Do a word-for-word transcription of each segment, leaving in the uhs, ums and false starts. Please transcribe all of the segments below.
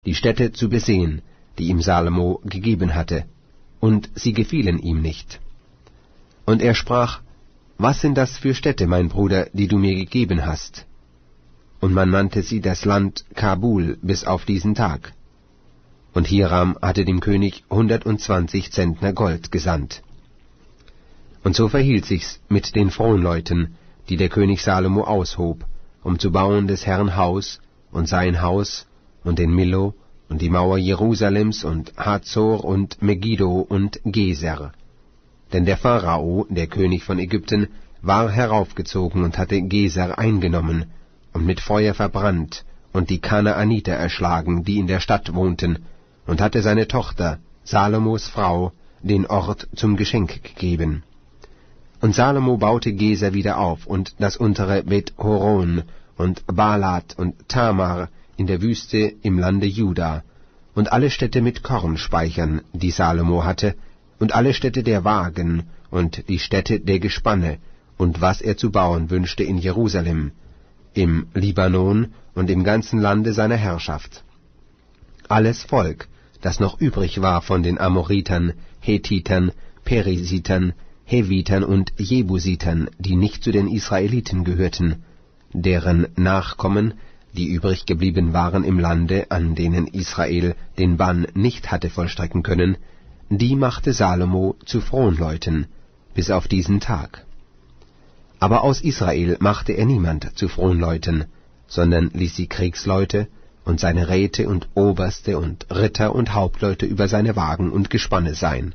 die Städte zu besehen, die ihm Salomo gegeben hatte, und sie gefielen ihm nicht. Und er sprach, »Was sind das für Städte, mein Bruder, die du mir gegeben hast?« Und man nannte sie das Land Kabul bis auf diesen Tag. Und Hiram hatte dem König hundertundzwanzig Zentner Gold gesandt. Und so verhielt sich's mit den Fronleuten, die der König Salomo aushob, um zu bauen des Herrn Haus und sein Haus und den Millo und die Mauer Jerusalems und Hazor und Megiddo und Geser. Denn der Pharao, der König von Ägypten, war heraufgezogen und hatte Geser eingenommen und mit Feuer verbrannt und die Kanaaniter erschlagen, die in der Stadt wohnten, und hatte seine Tochter, Salomos Frau, den Ort zum Geschenk gegeben. Und Salomo baute Geser wieder auf und das untere Bet-Horon und Baalat und Tamar in der Wüste im Lande Juda und alle Städte mit Kornspeichern, die Salomo hatte, und alle Städte der Wagen und die Städte der Gespanne und was er zu bauen wünschte in Jerusalem, im Libanon und im ganzen Lande seiner Herrschaft. Alles Volk, das noch übrig war von den Amoritern, Hethitern, Perisitern, Hevitern und Jebusitern, die nicht zu den Israeliten gehörten, deren Nachkommen, die übrig geblieben waren im Lande, an denen Israel den Bann nicht hatte vollstrecken können, die machte Salomo zu Fronleuten, bis auf diesen Tag. Aber aus Israel machte er niemand zu Fronleuten, sondern ließ die Kriegsleute und seine Räte und Oberste und Ritter und Hauptleute über seine Wagen und Gespanne sein.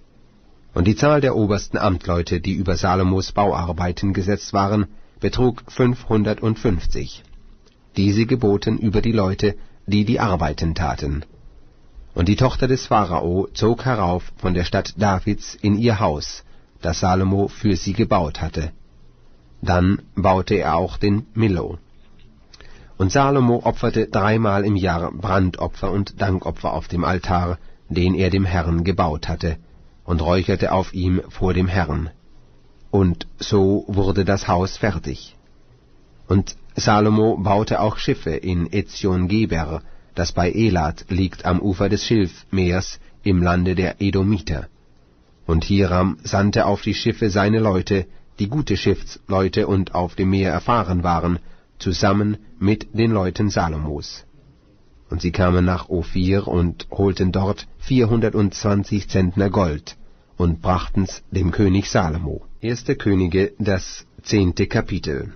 Und die Zahl der obersten Amtleute, die über Salomos Bauarbeiten gesetzt waren, betrug fünfhundertfünfzig. Diese geboten über die Leute, die die Arbeiten taten. Und die Tochter des Pharao zog herauf von der Stadt Davids in ihr Haus, das Salomo für sie gebaut hatte. Dann baute er auch den Millo. Und Salomo opferte dreimal im Jahr Brandopfer und Dankopfer auf dem Altar, den er dem Herrn gebaut hatte, und räucherte auf ihm vor dem Herrn. Und so wurde das Haus fertig. Und Salomo baute auch Schiffe in Ezion-Geber, das bei Elat liegt am Ufer des Schilfmeers im Lande der Edomiter. Und Hiram sandte auf die Schiffe seine Leute, die gute Schiffsleute und auf dem Meer erfahren waren, zusammen mit den Leuten Salomos. Und sie kamen nach Ophir und holten dort vierhundertundzwanzig Zentner Gold und brachten's dem König Salomo. Erste Könige, das zehnte Kapitel.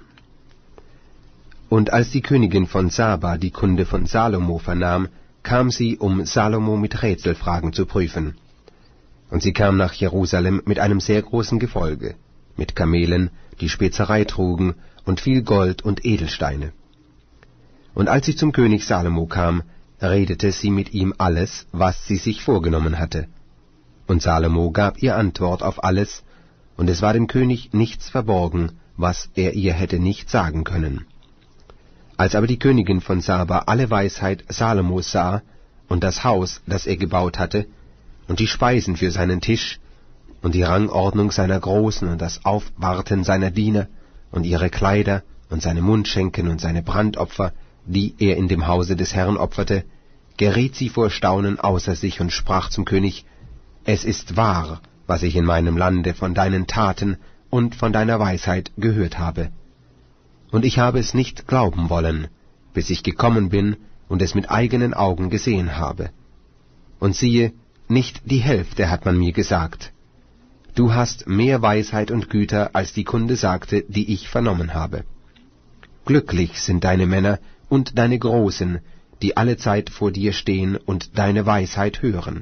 Und als die Königin von Saba die Kunde von Salomo vernahm, kam sie, um Salomo mit Rätselfragen zu prüfen. Und sie kam nach Jerusalem mit einem sehr großen Gefolge, mit Kamelen, die Spezerei trugen, und viel Gold und Edelsteine. Und als sie zum König Salomo kam, redete sie mit ihm alles, was sie sich vorgenommen hatte. Und Salomo gab ihr Antwort auf alles, und es war dem König nichts verborgen, was er ihr hätte nicht sagen können. Als aber die Königin von Saba alle Weisheit Salomos sah, und das Haus, das er gebaut hatte, und die Speisen für seinen Tisch, und die Rangordnung seiner Großen, und das Aufwarten seiner Diener, und ihre Kleider, und seine Mundschenken, und seine Brandopfer, die er in dem Hause des Herrn opferte, geriet sie vor Staunen außer sich und sprach zum König, »Es ist wahr, was ich in meinem Lande von deinen Taten und von deiner Weisheit gehört habe. Und ich habe es nicht glauben wollen, bis ich gekommen bin und es mit eigenen Augen gesehen habe. Und siehe, nicht die Hälfte hat man mir gesagt. Du hast mehr Weisheit und Güter, als die Kunde sagte, die ich vernommen habe. Glücklich sind deine Männer und deine Großen, die allezeit vor dir stehen und deine Weisheit hören.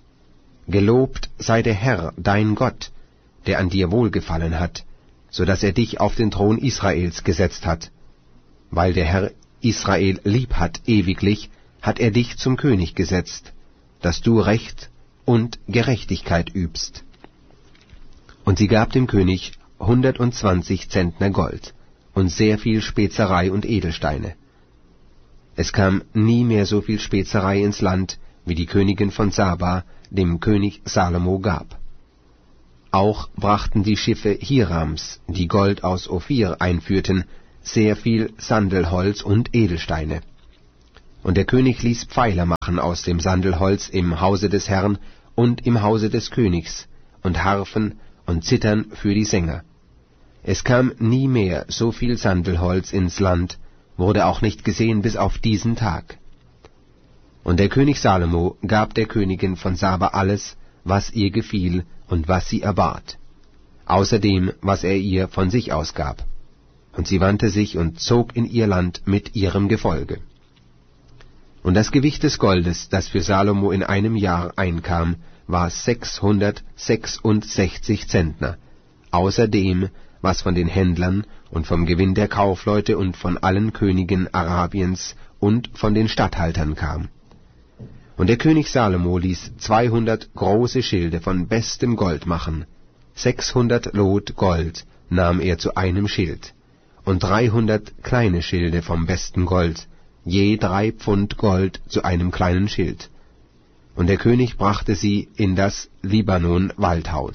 Gelobt sei der Herr, dein Gott, der an dir wohlgefallen hat, so dass er dich auf den Thron Israels gesetzt hat. Weil der Herr Israel lieb hat ewiglich, hat er dich zum König gesetzt, dass du Recht und Gerechtigkeit übst. Und sie gab dem König hundertundzwanzig Zentner Gold und sehr viel Spezerei und Edelsteine. Es kam nie mehr so viel Spezerei ins Land, wie die Königin von Saba dem König Salomo gab. Auch brachten die Schiffe Hirams, die Gold aus Ophir einführten, sehr viel Sandelholz und Edelsteine. Und der König ließ Pfeiler machen aus dem Sandelholz im Hause des Herrn und im Hause des Königs, und Harfen und Zittern für die Sänger. Es kam nie mehr so viel Sandelholz ins Land, wurde auch nicht gesehen bis auf diesen Tag. Und der König Salomo gab der Königin von Saba alles, was ihr gefiel und was sie erbat, außer dem, was er ihr von sich ausgab. Und sie wandte sich und zog in ihr Land mit ihrem Gefolge. Und das Gewicht des Goldes, das für Salomo in einem Jahr einkam, war sechshundertsechsundsechzig Zentner, außer dem, was von den Händlern und vom Gewinn der Kaufleute und von allen Königen Arabiens und von den Statthaltern kam. Und der König Salomo ließ zweihundert große Schilde von bestem Gold machen, sechshundert Lot Gold nahm er zu einem Schild, und dreihundert kleine Schilde vom besten Gold, je drei Pfund Gold zu einem kleinen Schild. Und der König brachte sie in das Libanon-Waldhaus.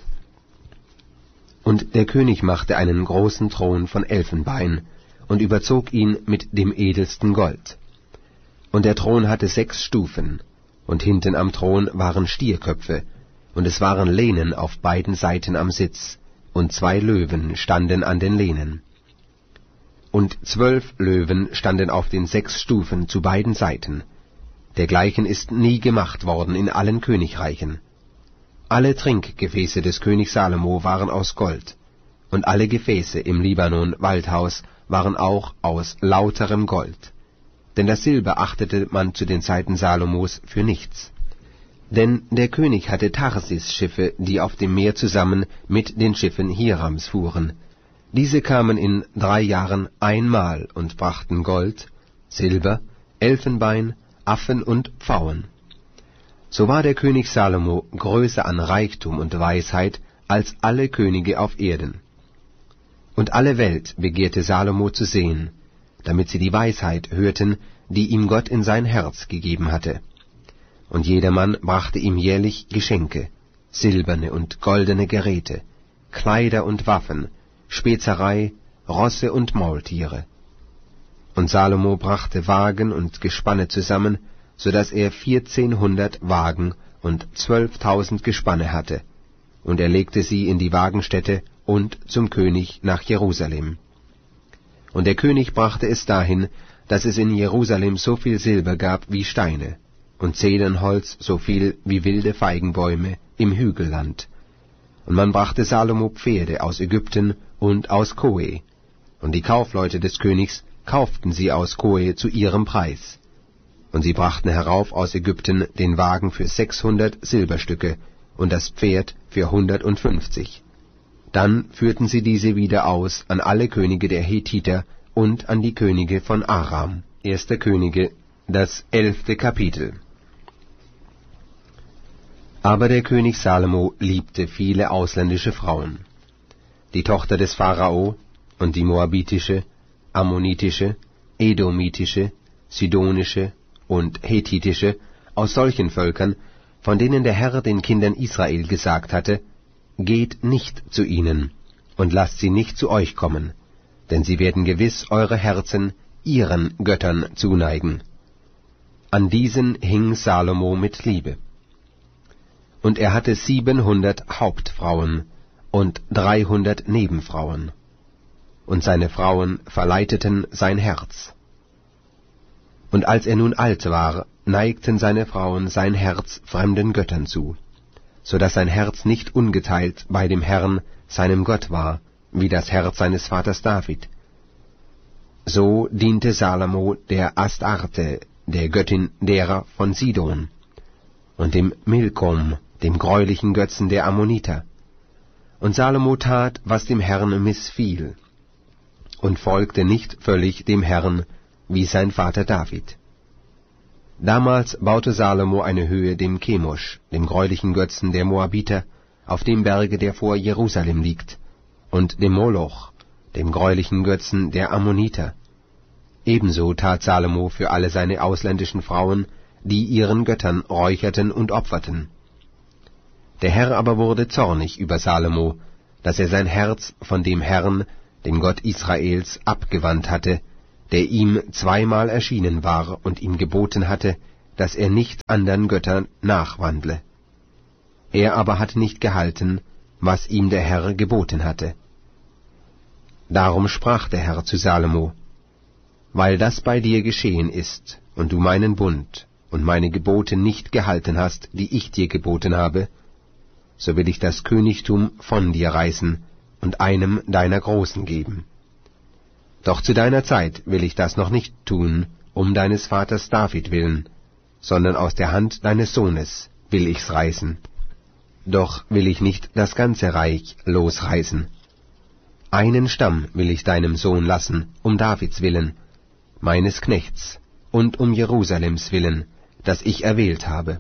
Und der König machte einen großen Thron von Elfenbein und überzog ihn mit dem edelsten Gold. Und der Thron hatte sechs Stufen, und hinten am Thron waren Stierköpfe, und es waren Lehnen auf beiden Seiten am Sitz, und zwei Löwen standen an den Lehnen. Und zwölf Löwen standen auf den sechs Stufen zu beiden Seiten. Dergleichen ist nie gemacht worden in allen Königreichen. Alle Trinkgefäße des Königs Salomo waren aus Gold, und alle Gefäße im Libanon-Waldhaus waren auch aus lauterem Gold. Denn das Silber achtete man zu den Zeiten Salomos für nichts. Denn der König hatte Tarsis-Schiffe, die auf dem Meer zusammen mit den Schiffen Hirams fuhren. Diese kamen in drei Jahren einmal und brachten Gold, Silber, Elfenbein, Affen und Pfauen. So war der König Salomo größer an Reichtum und Weisheit als alle Könige auf Erden. Und alle Welt begehrte Salomo zu sehen, damit sie die Weisheit hörten, die ihm Gott in sein Herz gegeben hatte. Und jedermann brachte ihm jährlich Geschenke, silberne und goldene Geräte, Kleider und Waffen, Spezerei, Rosse und Maultiere. Und Salomo brachte Wagen und Gespanne zusammen, so daß er vierzehnhundert Wagen und zwölftausend Gespanne hatte, und er legte sie in die Wagenstätte und zum König nach Jerusalem. Und der König brachte es dahin, dass es in Jerusalem so viel Silber gab wie Steine, und Zedernholz so viel wie wilde Feigenbäume im Hügelland. Und man brachte Salomo Pferde aus Ägypten und aus Koe, und die Kaufleute des Königs kauften sie aus Koe zu ihrem Preis. Und sie brachten herauf aus Ägypten den Wagen für sechshundert Silberstücke und das Pferd für hundertundfünfzig. Dann führten sie diese wieder aus an alle Könige der Hethiter und an die Könige von Aram. Erster Könige, das elfte Kapitel. Aber der König Salomo liebte viele ausländische Frauen. Die Tochter des Pharao und die moabitische, ammonitische, edomitische, sidonische und hethitische, aus solchen Völkern, von denen der Herr den Kindern Israel gesagt hatte, geht nicht zu ihnen und lasst sie nicht zu euch kommen, denn sie werden gewiss eure Herzen ihren Göttern zuneigen. An diesen hing Salomo mit Liebe. Und er hatte siebenhundert Hauptfrauen und dreihundert Nebenfrauen, und seine Frauen verleiteten sein Herz. Und als er nun alt war, neigten seine Frauen sein Herz fremden Göttern zu, so dass sein Herz nicht ungeteilt bei dem Herrn, seinem Gott war, wie das Herz seines Vaters David. So diente Salomo der Astarte, der Göttin derer von Sidon, und dem Milkom, dem greulichen Götzen der Ammoniter. Und Salomo tat, was dem Herrn missfiel, und folgte nicht völlig dem Herrn, wie sein Vater David. Damals baute Salomo eine Höhe dem Chemosh, dem greulichen Götzen der Moabiter, auf dem Berge, der vor Jerusalem liegt, und dem Moloch, dem greulichen Götzen der Ammoniter. Ebenso tat Salomo für alle seine ausländischen Frauen, die ihren Göttern räucherten und opferten. Der Herr aber wurde zornig über Salomo, dass er sein Herz von dem Herrn, dem Gott Israels, abgewandt hatte, der ihm zweimal erschienen war und ihm geboten hatte, dass er nicht andern Göttern nachwandle. Er aber hat nicht gehalten, was ihm der Herr geboten hatte. Darum sprach der Herr zu Salomo: Weil das bei dir geschehen ist, und du meinen Bund und meine Gebote nicht gehalten hast, die ich dir geboten habe, so will ich das Königtum von dir reißen und einem deiner Großen geben. Doch zu deiner Zeit will ich das noch nicht tun, um deines Vaters David willen, sondern aus der Hand deines Sohnes will ich's reißen. Doch will ich nicht das ganze Reich losreißen. Einen Stamm will ich deinem Sohn lassen, um Davids willen, meines Knechts, und um Jerusalems willen, das ich erwählt habe.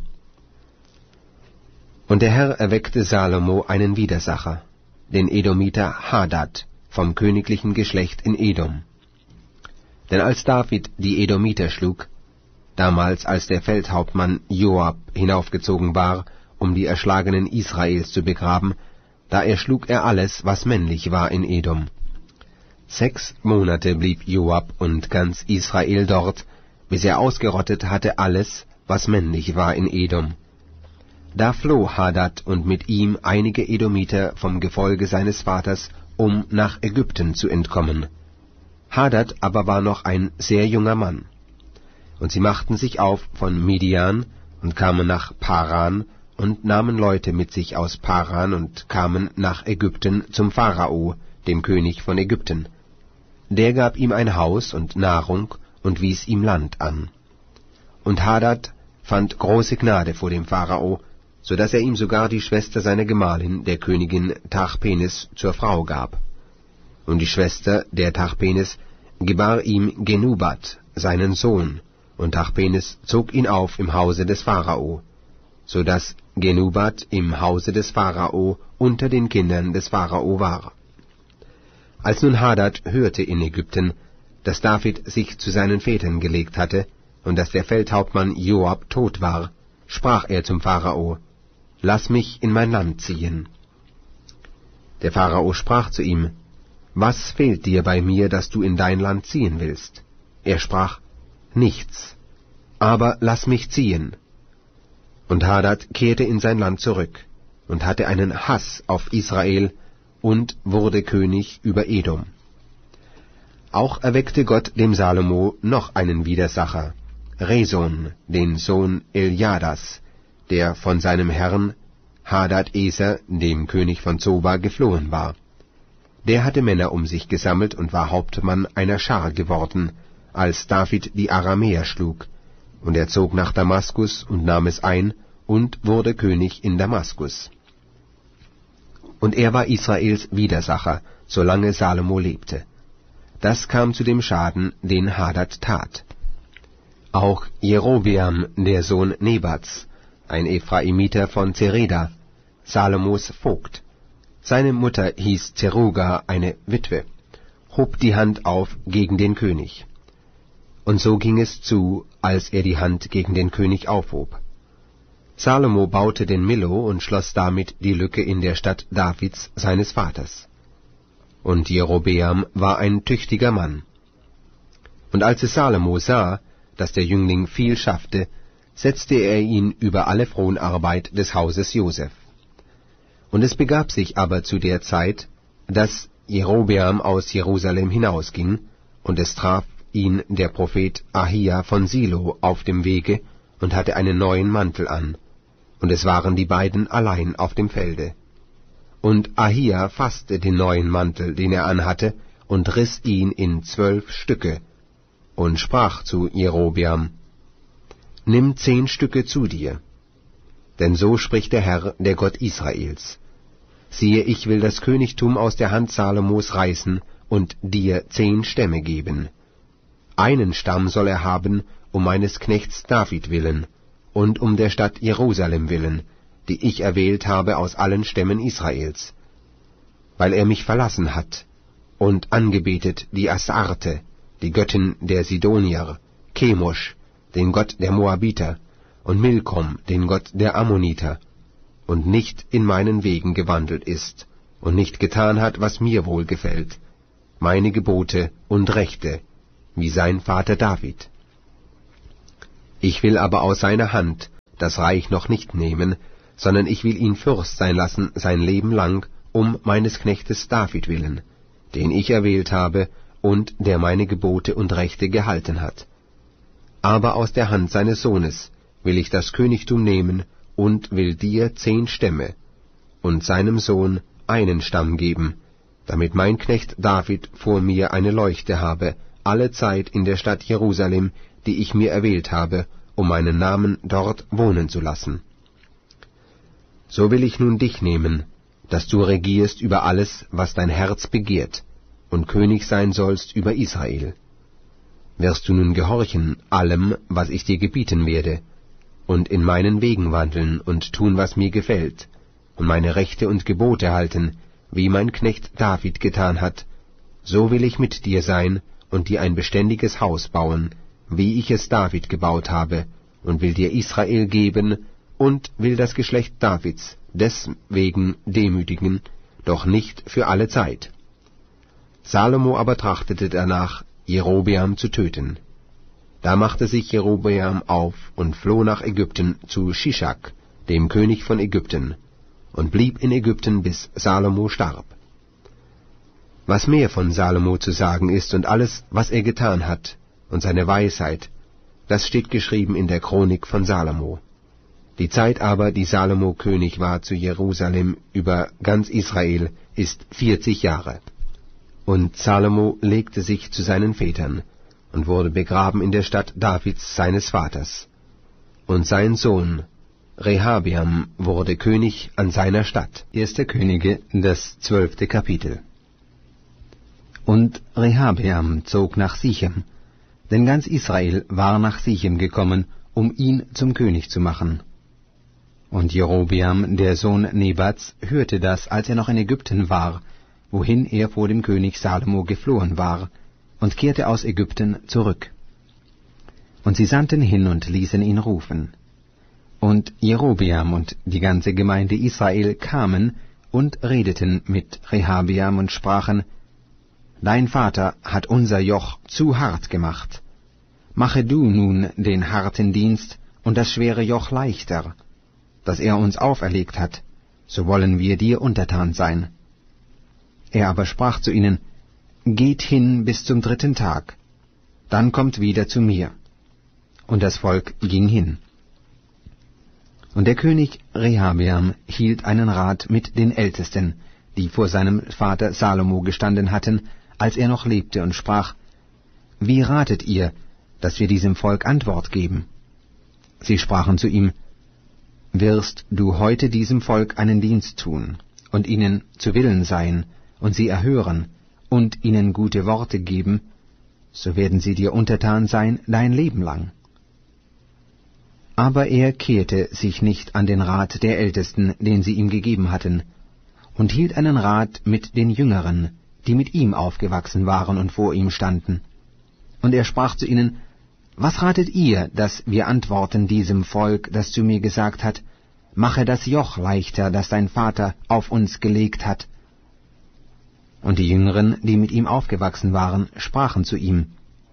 Und der Herr erweckte Salomo einen Widersacher, den Edomiter Hadad, vom königlichen Geschlecht in Edom. Denn als David die Edomiter schlug, damals als der Feldhauptmann Joab hinaufgezogen war, um die Erschlagenen Israels zu begraben, da erschlug er alles, was männlich war in Edom. Sechs Monate blieb Joab und ganz Israel dort, bis er ausgerottet hatte alles, was männlich war in Edom. Da floh Hadad und mit ihm einige Edomiter vom Gefolge seines Vaters, um nach Ägypten zu entkommen. Hadad aber war noch ein sehr junger Mann. Und sie machten sich auf von Midian und kamen nach Paran und nahmen Leute mit sich aus Paran und kamen nach Ägypten zum Pharao, dem König von Ägypten. Der gab ihm ein Haus und Nahrung und wies ihm Land an. Und Hadad fand große Gnade vor dem Pharao, so dass er ihm sogar die Schwester seiner Gemahlin, der Königin Tachpenes, zur Frau gab. Und die Schwester der Tachpenes gebar ihm Genubat, seinen Sohn, und Tachpenes zog ihn auf im Hause des Pharao, so dass Genubat im Hause des Pharao unter den Kindern des Pharao war. Als nun Hadad hörte in Ägypten, dass David sich zu seinen Vätern gelegt hatte und dass der Feldhauptmann Joab tot war, sprach er zum Pharao: Lass mich in mein Land ziehen. Der Pharao sprach zu ihm: Was fehlt dir bei mir, dass du in dein Land ziehen willst? Er sprach: Nichts, aber lass mich ziehen. Und Hadad kehrte in sein Land zurück und hatte einen Hass auf Israel und wurde König über Edom. Auch erweckte Gott dem Salomo noch einen Widersacher, Reson, den Sohn Eljadas, der von seinem Herrn Hadad-Eser, dem König von Zoba, geflohen war. Der hatte Männer um sich gesammelt und war Hauptmann einer Schar geworden, als David die Aramäer schlug, und er zog nach Damaskus und nahm es ein und wurde König in Damaskus. Und er war Israels Widersacher, solange Salomo lebte. Das kam zu dem Schaden, den Hadad tat. Auch Jerobeam, der Sohn Nebats, ein Ephraimiter von Zereda, Salomos Vogt, seine Mutter hieß Zeruga, eine Witwe, hob die Hand auf gegen den König. Und so ging es zu, als er die Hand gegen den König aufhob. Salomo baute den Millo und schloss damit die Lücke in der Stadt Davids, seines Vaters. Und Jerobeam war ein tüchtiger Mann. Und als es Salomo sah, dass der Jüngling viel schaffte, setzte er ihn über alle Fronarbeit des Hauses Joseph. Und es begab sich aber zu der Zeit, dass Jerobeam aus Jerusalem hinausging, und es traf ihn der Prophet Ahia von Silo auf dem Wege und hatte einen neuen Mantel an, und es waren die beiden allein auf dem Felde. Und Ahia fasste den neuen Mantel, den er anhatte, und riss ihn in zwölf Stücke, und sprach zu Jerobeam: Nimm zehn Stücke zu dir. Denn so spricht der Herr, der Gott Israels: Siehe, ich will das Königtum aus der Hand Salomos reißen und dir zehn Stämme geben. Einen Stamm soll er haben, um meines Knechts David willen, und um der Stadt Jerusalem willen, die ich erwählt habe aus allen Stämmen Israels, weil er mich verlassen hat und angebetet die Astarte, die Göttin der Sidonier, Chemosh, den Gott der Moabiter, und Milkom, den Gott der Ammoniter, und nicht in meinen Wegen gewandelt ist, und nicht getan hat, was mir wohlgefällt, meine Gebote und Rechte, wie sein Vater David. Ich will aber aus seiner Hand das Reich noch nicht nehmen, sondern ich will ihn Fürst sein lassen sein Leben lang, um meines Knechtes David willen, den ich erwählt habe und der meine Gebote und Rechte gehalten hat. Aber aus der Hand seines Sohnes will ich das Königtum nehmen und will dir zehn Stämme und seinem Sohn einen Stamm geben, damit mein Knecht David vor mir eine Leuchte habe, alle Zeit in der Stadt Jerusalem, die ich mir erwählt habe, um meinen Namen dort wohnen zu lassen. So will ich nun dich nehmen, dass du regierst über alles, was dein Herz begehrt, und König sein sollst über Israel. Wirst du nun gehorchen allem, was ich dir gebieten werde, und in meinen Wegen wandeln und tun, was mir gefällt, und meine Rechte und Gebote halten, wie mein Knecht David getan hat, so will ich mit dir sein und dir ein beständiges Haus bauen, wie ich es David gebaut habe, und will dir Israel geben, und will das Geschlecht Davids deswegen demütigen, doch nicht für alle Zeit. Salomo aber trachtete danach, Jerobeam zu töten. Da machte sich Jerobeam auf und floh nach Ägypten zu Shischak, dem König von Ägypten, und blieb in Ägypten, bis Salomo starb. Was mehr von Salomo zu sagen ist und alles, was er getan hat, und seine Weisheit, das steht geschrieben in der Chronik von Salomo. Die Zeit aber, die Salomo König war zu Jerusalem über ganz Israel, ist vierzig Jahre. Und Salomo legte sich zu seinen Vätern und wurde begraben in der Stadt Davids seines Vaters. Und sein Sohn Rehabeam wurde König an seiner Stadt. Erster Könige, das zwölfte Kapitel. Und Rehabeam zog nach Sichem, denn ganz Israel war nach Sichem gekommen, um ihn zum König zu machen. Und Jerobeam, der Sohn Nebats, hörte das, als er noch in Ägypten war, wohin er vor dem König Salomo geflohen war, und kehrte aus Ägypten zurück. Und sie sandten hin und ließen ihn rufen. Und Jerobeam und die ganze Gemeinde Israel kamen und redeten mit Rehabeam und sprachen: Dein Vater hat unser Joch zu hart gemacht. Mache du nun den harten Dienst und das schwere Joch leichter, das er uns auferlegt hat, so wollen wir dir untertan sein. Er aber sprach zu ihnen: Geht hin bis zum dritten Tag, dann kommt wieder zu mir. Und das Volk ging hin. Und der König Rehabeam hielt einen Rat mit den Ältesten, die vor seinem Vater Salomo gestanden hatten, als er noch lebte, und sprach: Wie ratet ihr, dass wir diesem Volk Antwort geben? Sie sprachen zu ihm: Wirst du heute diesem Volk einen Dienst tun und ihnen zu Willen sein und sie erhören und ihnen gute Worte geben, so werden sie dir untertan sein dein Leben lang. Aber er kehrte sich nicht an den Rat der Ältesten, den sie ihm gegeben hatten, und hielt einen Rat mit den Jüngeren, die mit ihm aufgewachsen waren und vor ihm standen. Und er sprach zu ihnen: Was ratet ihr, dass wir antworten diesem Volk, das zu mir gesagt hat: Mache das Joch leichter, das dein Vater auf uns gelegt hat? Und die Jüngeren, die mit ihm aufgewachsen waren, sprachen zu ihm: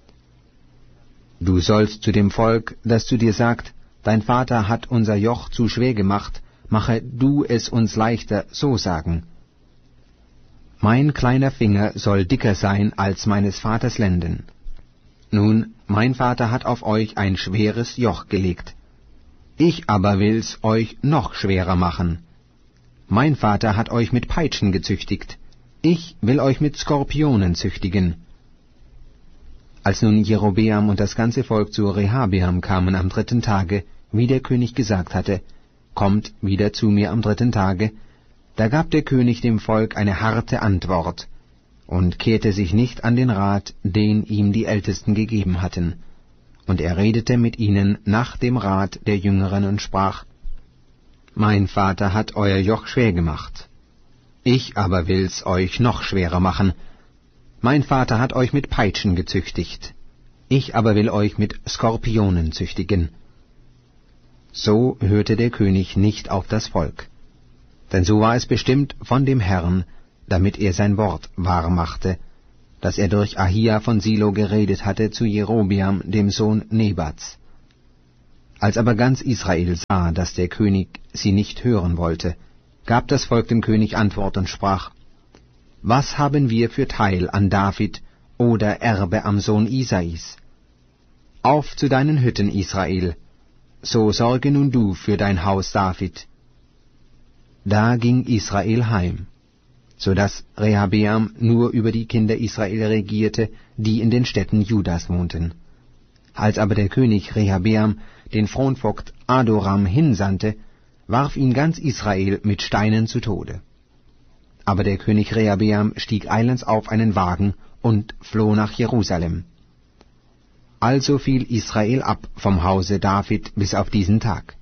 Du sollst zu dem Volk, das zu dir sagt: Dein Vater hat unser Joch zu schwer gemacht, mache du es uns leichter, so sagen: Mein kleiner Finger soll dicker sein als meines Vaters Lenden. Nun, mein Vater hat auf euch ein schweres Joch gelegt. Ich aber will's euch noch schwerer machen. Mein Vater hat euch mit Peitschen gezüchtigt. Ich will euch mit Skorpionen züchtigen. Als nun Jerobeam und das ganze Volk zu Rehabeam kamen am dritten Tage, wie der König gesagt hatte: Kommt wieder zu mir am dritten Tage, da gab der König dem Volk eine harte Antwort und kehrte sich nicht an den Rat, den ihm die Ältesten gegeben hatten. Und er redete mit ihnen nach dem Rat der Jüngeren und sprach: Mein Vater hat euer Joch schwer gemacht. Ich aber will's euch noch schwerer machen. Mein Vater hat euch mit Peitschen gezüchtigt. Ich aber will euch mit Skorpionen züchtigen. So hörte der König nicht auf das Volk. Denn so war es bestimmt von dem Herrn, damit er sein Wort wahr machte, das er durch Ahia von Silo geredet hatte zu Jerobeam, dem Sohn Nebats. Als aber ganz Israel sah, dass der König sie nicht hören wollte, gab das Volk dem König Antwort und sprach: Was haben wir für Teil an David oder Erbe am Sohn Isais? Auf zu deinen Hütten, Israel, so sorge nun du für dein Haus David. Da ging Israel heim, so dass Rehabeam nur über die Kinder Israel regierte, die in den Städten Judas wohnten. Als aber der König Rehabeam den Fronvogt Adoram hinsandte, warf ihn ganz Israel mit Steinen zu Tode. Aber der König Rehabeam stieg eilends auf einen Wagen und floh nach Jerusalem. Also fiel Israel ab vom Hause David bis auf diesen Tag.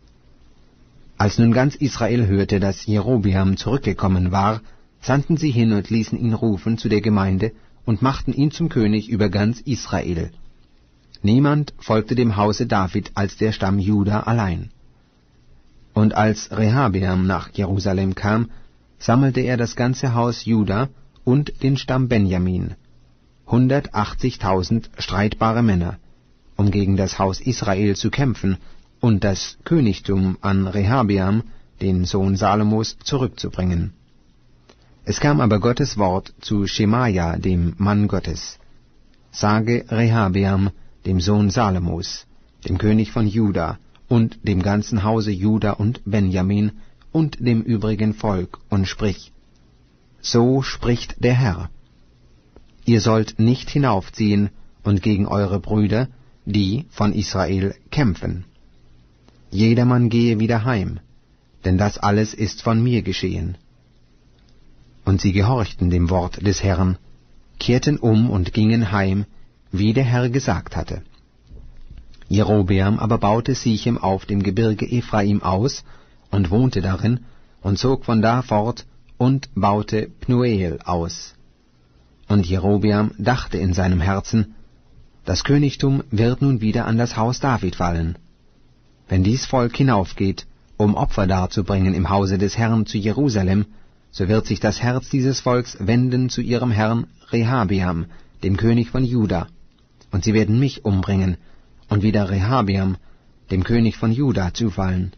Als nun ganz Israel hörte, dass Jerobeam zurückgekommen war, sandten sie hin und ließen ihn rufen zu der Gemeinde und machten ihn zum König über ganz Israel. Niemand folgte dem Hause David als der Stamm Juda allein. Und als Rehabeam nach Jerusalem kam, sammelte er das ganze Haus Juda und den Stamm Benjamin, hundertachtzigtausend streitbare Männer, um gegen das Haus Israel zu kämpfen und das Königtum an Rehabeam, den Sohn Salomos, zurückzubringen. Es kam aber Gottes Wort zu Schemaja, dem Mann Gottes: Sage Rehabeam, dem Sohn Salomos, dem König von Juda, und dem ganzen Hause Juda und Benjamin und dem übrigen Volk, und sprich: So spricht der Herr: Ihr sollt nicht hinaufziehen und gegen eure Brüder, die von Israel, kämpfen. Jedermann gehe wieder heim, denn das alles ist von mir geschehen. Und sie gehorchten dem Wort des Herrn, kehrten um und gingen heim, wie der Herr gesagt hatte. Jerobeam aber baute Sichem auf dem Gebirge Ephraim aus und wohnte darin und zog von da fort und baute Pnuel aus. Und Jerobeam dachte in seinem Herzen: Das Königtum wird nun wieder an das Haus David fallen. Wenn dies Volk hinaufgeht, um Opfer darzubringen im Hause des Herrn zu Jerusalem, so wird sich das Herz dieses Volks wenden zu ihrem Herrn Rehabeam, dem König von Juda, und sie werden mich umbringen und wieder Rehabeam, dem König von Juda, zufallen.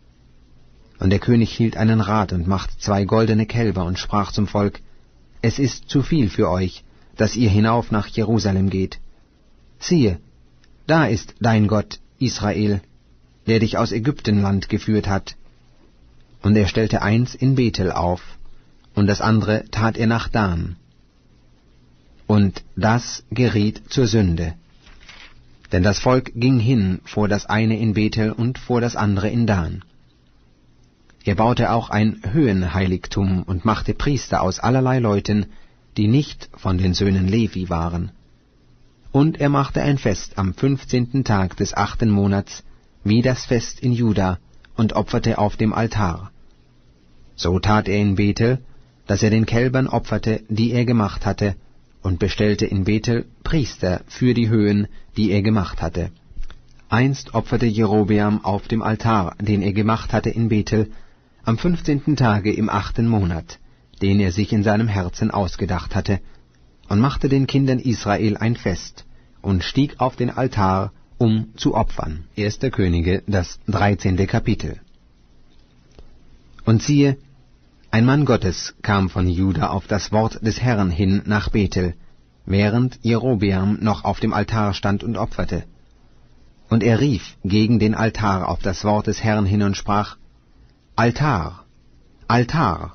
Und der König hielt einen Rat und machte zwei goldene Kälber und sprach zum Volk: Es ist zu viel für euch, dass ihr hinauf nach Jerusalem geht. Siehe, da ist dein Gott Israel, der dich aus Ägyptenland geführt hat. Und er stellte eins in Bethel auf, und das andere tat er nach Dan. Und das geriet zur Sünde. Denn das Volk ging hin vor das eine in Bethel und vor das andere in Dan. Er baute auch ein Höhenheiligtum und machte Priester aus allerlei Leuten, die nicht von den Söhnen Levi waren. Und er machte ein Fest am fünfzehnten Tag des achten Monats, wie das Fest in Juda, und opferte auf dem Altar. So tat er in Bethel, dass er den Kälbern opferte, die er gemacht hatte, und bestellte in Bethel Priester für die Höhen, die er gemacht hatte. Einst opferte Jerobeam auf dem Altar, den er gemacht hatte in Bethel, am fünfzehnten Tage im achten Monat, den er sich in seinem Herzen ausgedacht hatte, und machte den Kindern Israel ein Fest, und stieg auf den Altar, um zu opfern. Erster Könige, das dreizehnte Kapitel. Und siehe, ein Mann Gottes kam von Juda auf das Wort des Herrn hin nach Bethel, während Jerobeam noch auf dem Altar stand und opferte. Und er rief gegen den Altar auf das Wort des Herrn hin und sprach: Altar, Altar!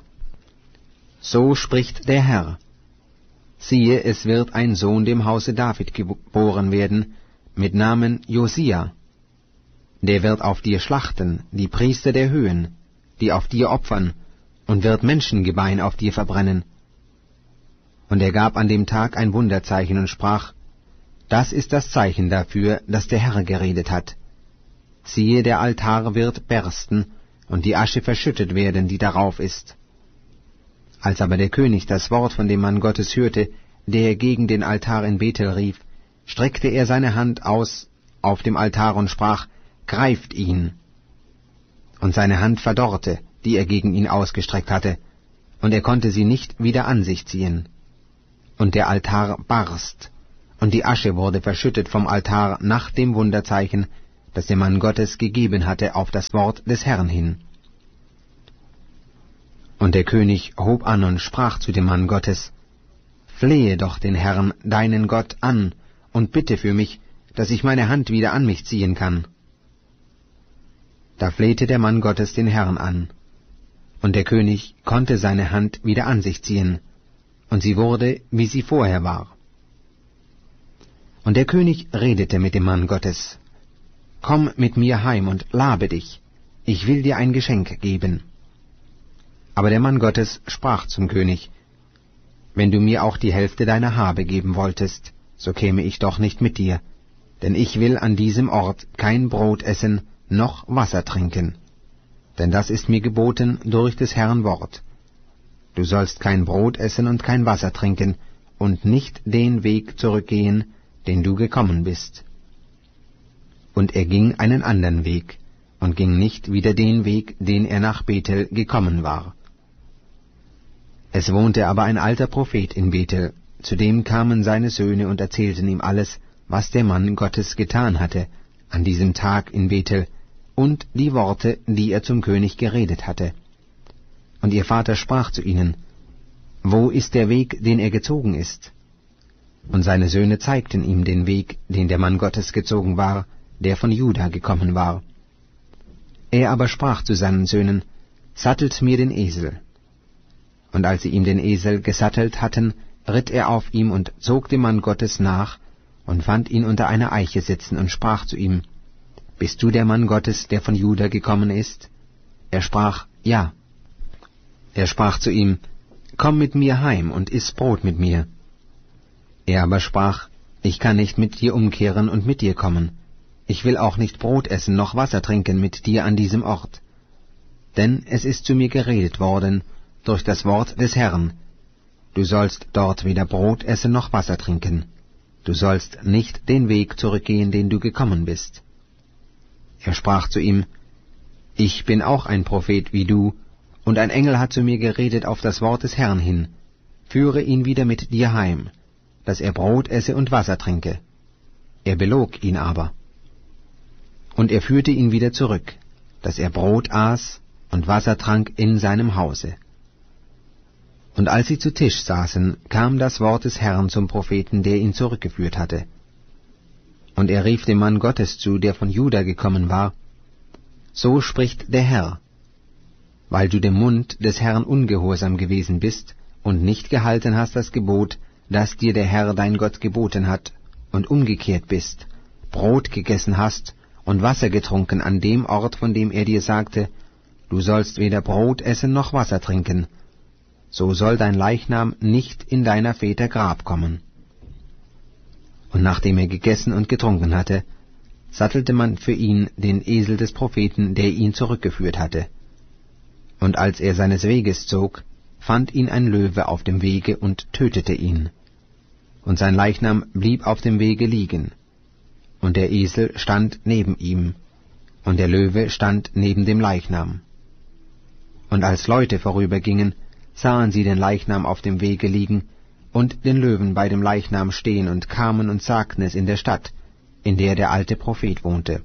So spricht der Herr: Siehe, es wird ein Sohn dem Hause David geboren werden, mit Namen Josia. Der wird auf dir schlachten, die Priester der Höhen, die auf dir opfern, und wird Menschengebein auf dir verbrennen. Und er gab an dem Tag ein Wunderzeichen und sprach: Das ist das Zeichen dafür, dass der Herr geredet hat. Siehe, der Altar wird bersten, und die Asche verschüttet werden, die darauf ist. Als aber der König das Wort von dem Mann Gottes hörte, der gegen den Altar in Bethel rief, streckte er seine Hand aus auf dem Altar und sprach: Greift ihn! Und seine Hand verdorrte, die er gegen ihn ausgestreckt hatte, und er konnte sie nicht wieder an sich ziehen. und der Altar barst, und die Asche wurde verschüttet vom Altar nach dem Wunderzeichen, das der Mann Gottes gegeben hatte auf das Wort des Herrn hin. Und der König hob an und sprach zu dem Mann Gottes: Flehe doch den Herrn, deinen Gott, an, und bitte für mich, dass ich meine Hand wieder an mich ziehen kann. Da flehte der Mann Gottes den Herrn an, und der König konnte seine Hand wieder an sich ziehen, und sie wurde, wie sie vorher war. Und der König redete mit dem Mann Gottes: Komm mit mir heim und labe dich, ich will dir ein Geschenk geben. Aber der Mann Gottes sprach zum König: Wenn du mir auch die Hälfte deiner Habe geben wolltest, so käme ich doch nicht mit dir, denn ich will an diesem Ort kein Brot essen, noch Wasser trinken. Denn das ist mir geboten durch des Herrn Wort. Du sollst kein Brot essen und kein Wasser trinken, und nicht den Weg zurückgehen, den du gekommen bist. Und er ging einen anderen Weg, und ging nicht wieder den Weg, den er nach Bethel gekommen war. Es wohnte aber ein alter Prophet in Bethel, zu dem kamen seine Söhne und erzählten ihm alles, was der Mann Gottes getan hatte, an diesem Tag in Bethel, und die Worte, die er zum König geredet hatte. Und ihr Vater sprach zu ihnen: Wo ist der Weg, den er gezogen ist? Und seine Söhne zeigten ihm den Weg, den der Mann Gottes gezogen war, der von Juda gekommen war. Er aber sprach zu seinen Söhnen: Sattelt mir den Esel. Und als sie ihm den Esel gesattelt hatten, ritt er auf ihm und zog dem Mann Gottes nach und fand ihn unter einer Eiche sitzen und sprach zu ihm: Bist du der Mann Gottes, der von Juda gekommen ist? Er sprach: Ja. Er sprach zu ihm: Komm mit mir heim und iss Brot mit mir. Er aber sprach: Ich kann nicht mit dir umkehren und mit dir kommen. Ich will auch nicht Brot essen noch Wasser trinken mit dir an diesem Ort. Denn es ist zu mir geredet worden durch das Wort des Herrn: Du sollst dort weder Brot essen noch Wasser trinken. Du sollst nicht den Weg zurückgehen, den du gekommen bist. Er sprach zu ihm: Ich bin auch ein Prophet wie du, und ein Engel hat zu mir geredet auf das Wort des Herrn hin: Führe ihn wieder mit dir heim, dass er Brot esse und Wasser trinke. Er belog ihn aber. Und er führte ihn wieder zurück, dass er Brot aß und Wasser trank in seinem Hause. Und als sie zu Tisch saßen, kam das Wort des Herrn zum Propheten, der ihn zurückgeführt hatte. Und er rief dem Mann Gottes zu, der von Juda gekommen war: So spricht der Herr: Weil du dem Mund des Herrn ungehorsam gewesen bist und nicht gehalten hast das Gebot, das dir der Herr dein Gott geboten hat, und umgekehrt bist, Brot gegessen hast und Wasser getrunken an dem Ort, von dem er dir sagte: Du sollst weder Brot essen noch Wasser trinken, so soll dein Leichnam nicht in deiner Väter Grab kommen. Und nachdem er gegessen und getrunken hatte, sattelte man für ihn den Esel des Propheten, der ihn zurückgeführt hatte. Und als er seines Weges zog, fand ihn ein Löwe auf dem Wege und tötete ihn. Und sein Leichnam blieb auf dem Wege liegen. Und der Esel stand neben ihm, und der Löwe stand neben dem Leichnam. Und als Leute vorübergingen, sahen sie den Leichnam auf dem Wege liegen und den Löwen bei dem Leichnam stehen und kamen und sagten es in der Stadt, in der der alte Prophet wohnte.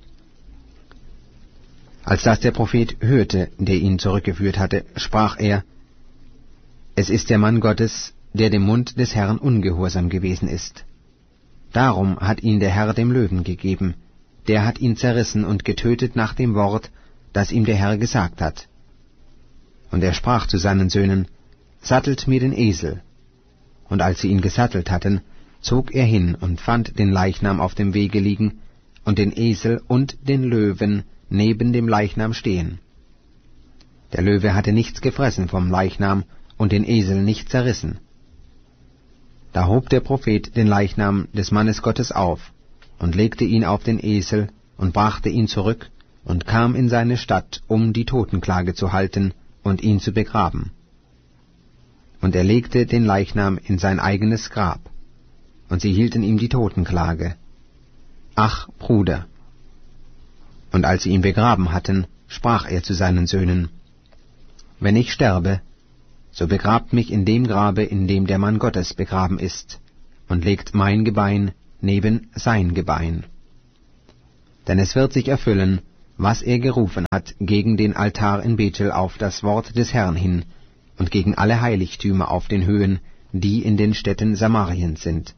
Als das der Prophet hörte, der ihn zurückgeführt hatte, sprach er: Es ist der Mann Gottes, der dem Mund des Herrn ungehorsam gewesen ist. Darum hat ihn der Herr dem Löwen gegeben, der hat ihn zerrissen und getötet nach dem Wort, das ihm der Herr gesagt hat. Und er sprach zu seinen Söhnen: Sattelt mir den Esel. Und als sie ihn gesattelt hatten, zog er hin und fand den Leichnam auf dem Wege liegen und den Esel und den Löwen neben dem Leichnam stehen. Der Löwe hatte nichts gefressen vom Leichnam und den Esel nicht zerrissen. Da hob der Prophet den Leichnam des Mannes Gottes auf und legte ihn auf den Esel und brachte ihn zurück und kam in seine Stadt, um die Totenklage zu halten und ihn zu begraben. Und er legte den Leichnam in sein eigenes Grab, und sie hielten ihm die Totenklage: Ach, Bruder! Und als sie ihn begraben hatten, sprach er zu seinen Söhnen: Wenn ich sterbe, so begrabt mich in dem Grabe, in dem der Mann Gottes begraben ist, und legt mein Gebein neben sein Gebein. Denn es wird sich erfüllen, was er gerufen hat gegen den Altar in Bethel auf das Wort des Herrn hin und gegen alle Heiligtümer auf den Höhen, die in den Städten Samariens sind.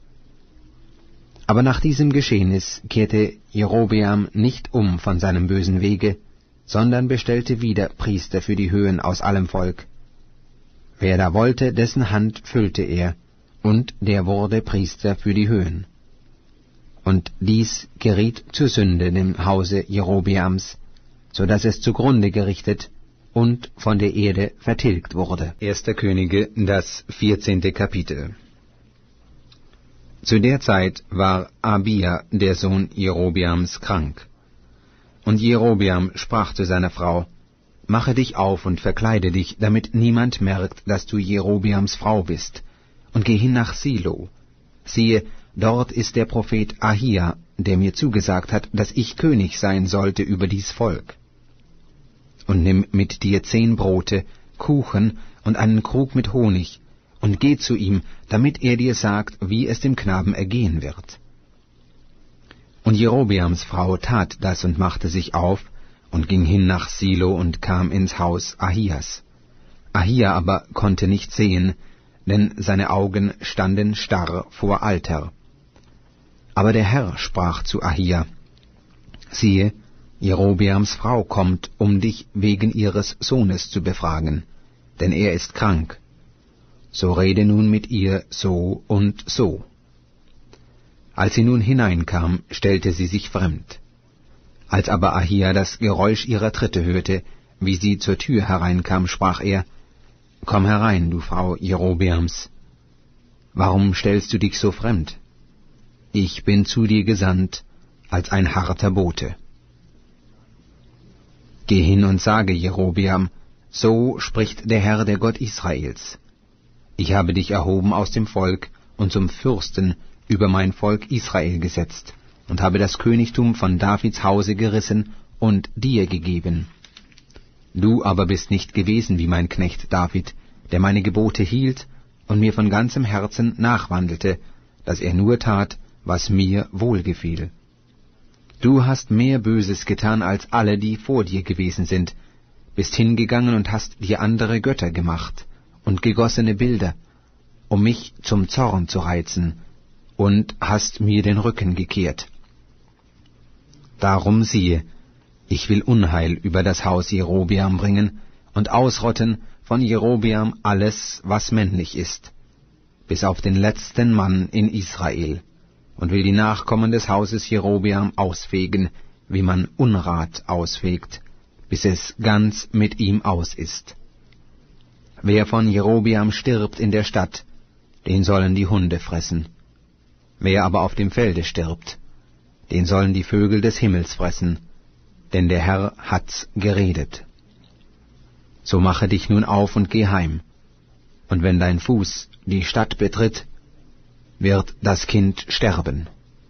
Aber nach diesem Geschehnis kehrte Jerobeam nicht um von seinem bösen Wege, sondern bestellte wieder Priester für die Höhen aus allem Volk. Wer da wollte, dessen Hand füllte er, und der wurde Priester für die Höhen. Und dies geriet zur Sünde dem Hause Jerobeams, so dass es zugrunde gerichtet und von der Erde vertilgt wurde. Erster Könige, das vierzehnte Kapitel. Zu der Zeit war Abia, der Sohn Jerobeams, krank. Und Jerobeam sprach zu seiner Frau: Mache dich auf und verkleide dich, damit niemand merkt, dass du Jerobeams Frau bist, und geh hin nach Silo. Siehe, dort ist der Prophet Ahia, der mir zugesagt hat, dass ich König sein sollte über dies Volk. Und nimm mit dir zehn Brote, Kuchen und einen Krug mit Honig, und geh zu ihm, damit er dir sagt, wie es dem Knaben ergehen wird. Und Jerobeams Frau tat das und machte sich auf, und ging hin nach Silo und kam ins Haus Ahias. Ahia aber konnte nicht sehen, denn seine Augen standen starr vor Alter. Aber der Herr sprach zu Ahia: Siehe, Jerobeams Frau kommt, um dich wegen ihres Sohnes zu befragen, denn er ist krank. So rede nun mit ihr so und so. Als sie nun hineinkam, stellte sie sich fremd. Als aber Ahia das Geräusch ihrer Tritte hörte, wie sie zur Tür hereinkam, sprach er: Komm herein, du Frau Jerobeams. Warum stellst du dich so fremd? Ich bin zu dir gesandt als ein harter Bote. Geh hin und sage Jerobeam: So spricht der Herr, der Gott Israels: Ich habe dich erhoben aus dem Volk und zum Fürsten über mein Volk Israel gesetzt und habe das Königtum von Davids Hause gerissen und dir gegeben. Du aber bist nicht gewesen wie mein Knecht David, der meine Gebote hielt und mir von ganzem Herzen nachwandelte, dass er nur tat, was mir wohlgefiel. Du hast mehr Böses getan als alle, die vor dir gewesen sind, bist hingegangen und hast dir andere Götter gemacht und gegossene Bilder, um mich zum Zorn zu reizen, und hast mir den Rücken gekehrt. Darum siehe, ich will Unheil über das Haus Jerobeam bringen und ausrotten von Jerobeam alles, was männlich ist, bis auf den letzten Mann in Israel, und will die Nachkommen des Hauses Jerobeam ausfegen, wie man Unrat ausfegt, bis es ganz mit ihm aus ist. Wer von Jerobeam stirbt in der Stadt, den sollen die Hunde fressen. Wer aber auf dem Felde stirbt, den sollen die Vögel des Himmels fressen, denn der Herr hat's geredet. So mache dich nun auf und geh heim, und wenn dein Fuß die Stadt betritt, wird das Kind sterben.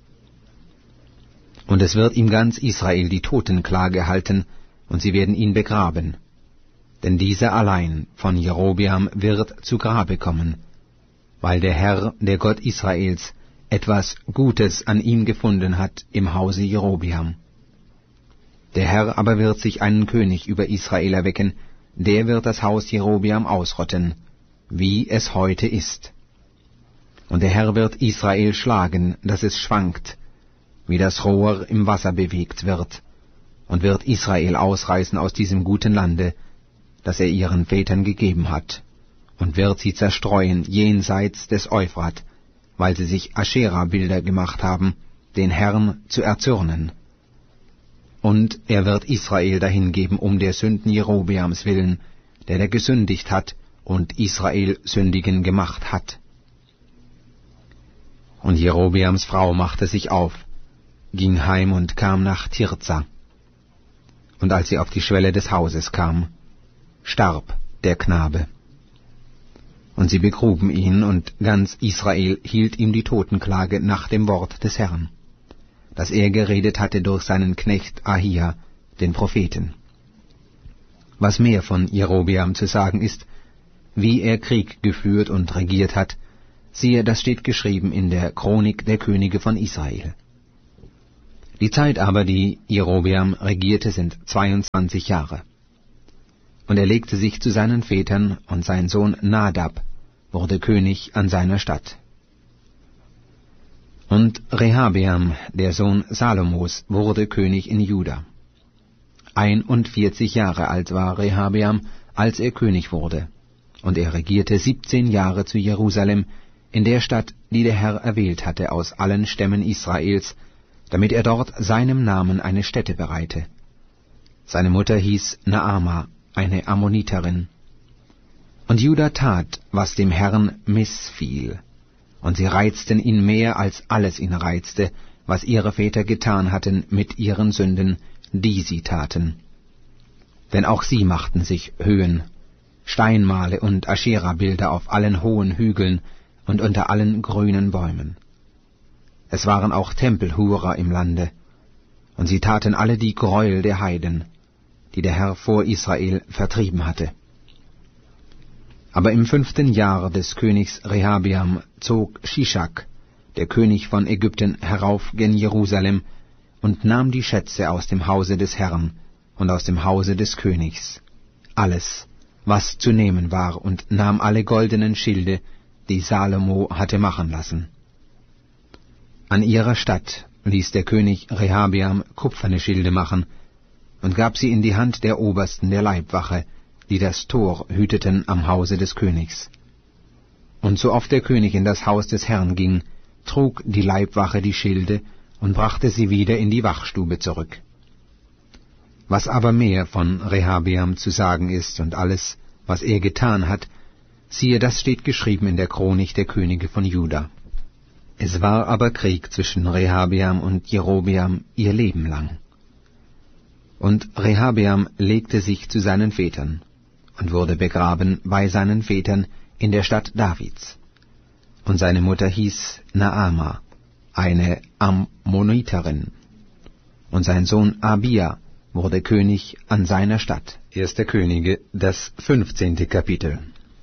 Und es wird ihm ganz Israel die Totenklage halten, und sie werden ihn begraben. Denn dieser allein von Jerobeam wird zu Grabe kommen, weil der Herr, der Gott Israels, etwas Gutes an ihm gefunden hat im Hause Jerobeam. Der Herr aber wird sich einen König über Israel erwecken, der wird das Haus Jerobeam ausrotten, wie es heute ist. Und der Herr wird Israel schlagen, dass es schwankt, wie das Rohr im Wasser bewegt wird, und wird Israel ausreißen aus diesem guten Lande, das er ihren Vätern gegeben hat, und wird sie zerstreuen jenseits des Euphrat, weil sie sich Aschera-Bilder gemacht haben, den Herrn zu erzürnen. Und er wird Israel dahingeben um der Sünden Jerobeams willen, der da gesündigt hat und Israel sündigen gemacht hat. Und Jerobeams Frau machte sich auf, ging heim und kam nach Tirza. Und als sie auf die Schwelle des Hauses kam, starb der Knabe. Und sie begruben ihn, und ganz Israel hielt ihm die Totenklage nach dem Wort des Herrn, das er geredet hatte durch seinen Knecht Ahia, den Propheten. Was mehr von Jerobeam zu sagen ist, wie er Krieg geführt und regiert hat, siehe, das steht geschrieben in der Chronik der Könige von Israel. Die Zeit aber, die Jerobeam regierte, sind zweiundzwanzig Jahre. Und er legte sich zu seinen Vätern, und sein Sohn Nadab wurde König an seiner Statt. Und Rehabeam, der Sohn Salomos, wurde König in Juda. Einundvierzig Jahre alt war Rehabeam, als er König wurde, und er regierte siebzehn Jahre zu Jerusalem, in der Stadt, die der Herr erwählt hatte aus allen Stämmen Israels, damit er dort seinem Namen eine Stätte bereite. Seine Mutter hieß Naama, eine Ammoniterin. Und Juda tat, was dem Herrn missfiel, und sie reizten ihn mehr, als alles ihn reizte, was ihre Väter getan hatten mit ihren Sünden, die sie taten. Denn auch sie machten sich Höhen, Steinmale und Aschera-Bilder auf allen hohen Hügeln und unter allen grünen Bäumen. Es waren auch Tempelhurer im Lande, und sie taten alle die Gräuel der Heiden, die der Herr vor Israel vertrieben hatte. Aber im fünften Jahr des Königs Rehabeam zog Shishak, der König von Ägypten, herauf gen Jerusalem und nahm die Schätze aus dem Hause des Herrn und aus dem Hause des Königs, alles, was zu nehmen war, und nahm alle goldenen Schilde, die Salomo hatte machen lassen. An ihrer Statt ließ der König Rehabeam kupferne Schilde machen und gab sie in die Hand der Obersten der Leibwache, die das Tor hüteten am Hause des Königs. Und so oft der König in das Haus des Herrn ging, trug die Leibwache die Schilde und brachte sie wieder in die Wachstube zurück. Was aber mehr von Rehabeam zu sagen ist und alles, was er getan hat, siehe, das steht geschrieben in der Chronik der Könige von Juda. Es war aber Krieg zwischen Rehabeam und Jerobeam ihr Leben lang. Und Rehabeam legte sich zu seinen Vätern und wurde begraben bei seinen Vätern in der Stadt Davids. Und seine Mutter hieß Naama, eine Ammoniterin. Und sein Sohn Abia wurde König an seiner Statt. Erster Könige, das fünfzehnte Kapitel.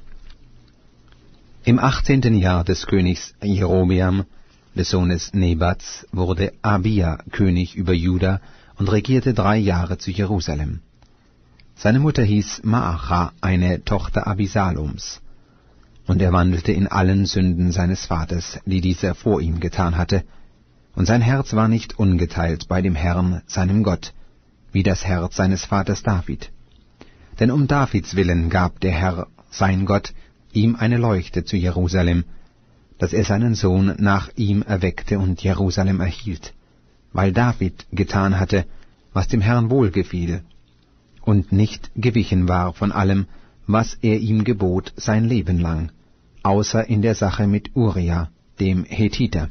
Im achtzehnten Jahr des Königs Jerobeam, des Sohnes Nebats, wurde Abia König über Juda und regierte drei Jahre zu Jerusalem. Seine Mutter hieß Maacha, eine Tochter Abisaloms. Und er wandelte in allen Sünden seines Vaters, die dieser vor ihm getan hatte, und sein Herz war nicht ungeteilt bei dem Herrn, seinem Gott, wie das Herz seines Vaters David. Denn um Davids willen gab der Herr, sein Gott, ihm eine Leuchte zu Jerusalem, dass er seinen Sohn nach ihm erweckte und Jerusalem erhielt, weil David getan hatte, was dem Herrn wohlgefiel, und nicht gewichen war von allem, was er ihm gebot sein Leben lang, außer in der Sache mit Uria, dem Hethiter.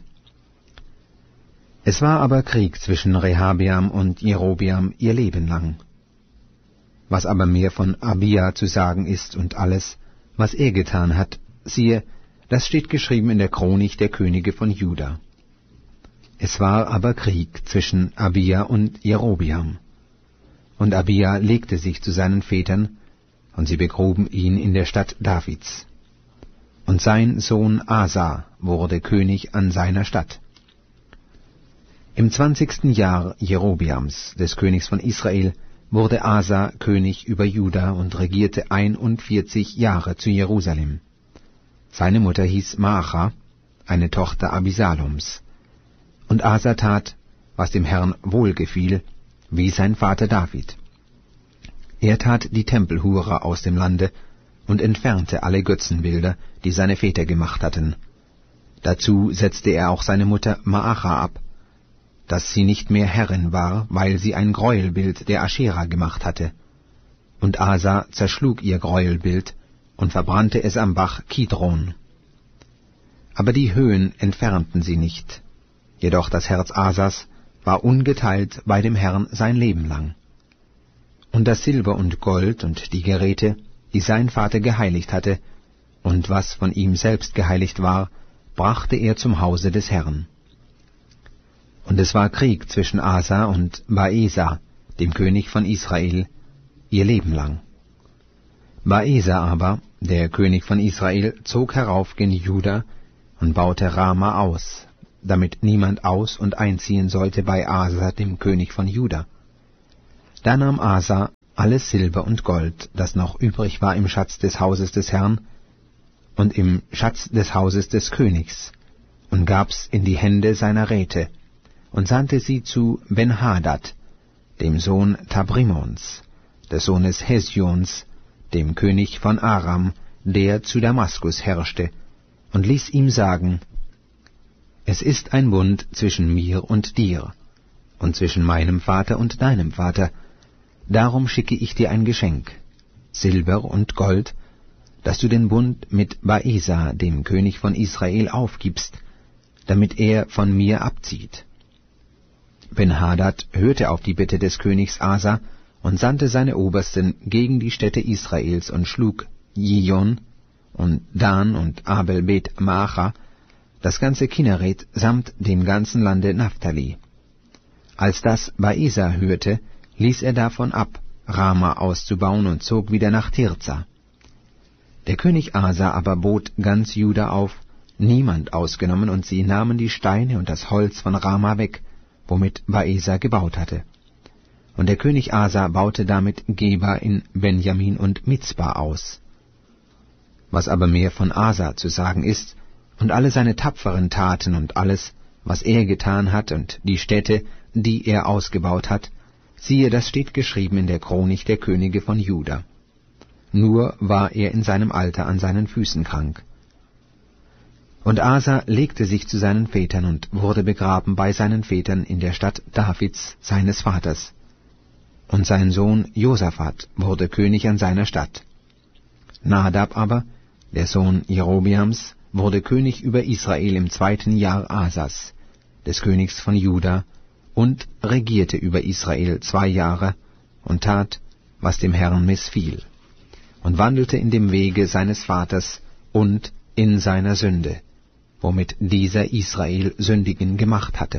Es war aber Krieg zwischen Rehabeam und Jerobeam ihr Leben lang. Was aber mehr von Abia zu sagen ist und alles, was er getan hat, siehe, das steht geschrieben in der Chronik der Könige von Juda. Es war aber Krieg zwischen Abia und Jerobeam. Und Abia legte sich zu seinen Vätern, und sie begruben ihn in der Stadt Davids. Und sein Sohn Asa wurde König an seiner Statt. Im zwanzigsten Jahr Jerobeams, des Königs von Israel, wurde Asa König über Juda und regierte einundvierzig Jahre zu Jerusalem. Seine Mutter hieß Maacha, eine Tochter Abisaloms. Und Asa tat, was dem Herrn wohlgefiel, wie sein Vater David. Er tat die Tempelhurer aus dem Lande und entfernte alle Götzenbilder, die seine Väter gemacht hatten. Dazu setzte er auch seine Mutter Maacha ab, dass sie nicht mehr Herrin war, weil sie ein Gräuelbild der Aschera gemacht hatte. Und Asa zerschlug ihr Gräuelbild und verbrannte es am Bach Kidron. Aber die Höhen entfernten sie nicht, jedoch das Herz Asas war ungeteilt bei dem Herrn sein Leben lang. Und das Silber und Gold und die Geräte, die sein Vater geheiligt hatte, und was von ihm selbst geheiligt war, brachte er zum Hause des Herrn. Und es war Krieg zwischen Asa und Baesa, dem König von Israel, ihr Leben lang. Baesa aber der König von Israel, zog herauf gen Juda und baute Rama aus, damit niemand aus- und einziehen sollte bei Asa, dem König von Juda. Da nahm Asa alles Silber und Gold, das noch übrig war im Schatz des Hauses des Herrn und im Schatz des Hauses des Königs, und gab's in die Hände seiner Räte, und sandte sie zu Ben-Hadad, dem Sohn Tabrimons, des Sohnes Hesjons, dem König von Aram, der zu Damaskus herrschte, und ließ ihm sagen: Es ist ein Bund zwischen mir und dir, und zwischen meinem Vater und deinem Vater, darum schicke ich dir ein Geschenk, Silber und Gold, dass du den Bund mit Baesa, dem König von Israel, aufgibst, damit er von mir abzieht. Ben-Hadad hörte auf die Bitte des Königs Asa und sandte seine Obersten gegen die Städte Israels und schlug Jion und Dan und Abel-Bet-Maacha, das ganze Kinneret samt dem ganzen Lande Naphtali. Als das Baesa hörte, ließ er davon ab, Rama auszubauen, und zog wieder nach Tirza. Der König Asa aber bot ganz Juda auf, niemand ausgenommen, und sie nahmen die Steine und das Holz von Rama weg, womit Baesa gebaut hatte. Und der König Asa baute damit Geba in Benjamin und Mizpa aus. Was aber mehr von Asa zu sagen ist, und alle seine tapferen Taten und alles, was er getan hat, und die Städte, die er ausgebaut hat, siehe, das steht geschrieben in der Chronik der Könige von Juda. Nur war er in seinem Alter an seinen Füßen krank. Und Asa legte sich zu seinen Vätern und wurde begraben bei seinen Vätern in der Stadt Davids, seines Vaters. Und sein Sohn Josaphat wurde König an seiner Stadt. Nadab aber, der Sohn Jerobeams, wurde König über Israel im zweiten Jahr Asas, des Königs von Juda, und regierte über Israel zwei Jahre und tat, was dem Herrn missfiel, und wandelte in dem Wege seines Vaters und in seiner Sünde, womit dieser Israel sündigen gemacht hatte.